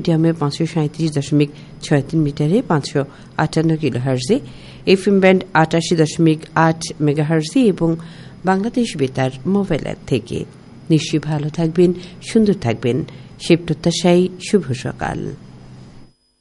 মিডিয়ামে 537.63 মিটারে 558 কিলোহার্জে, FM band 88.8 মেগাহার্জে এবং বাংলাদেশ বেতার মোবাইল অ্যাপ থেকে। নিশ্চয়ই ভালো থাকবেন, সুন্দর থাকবেন, সে প্রত্যাশায় শুভ সকাল।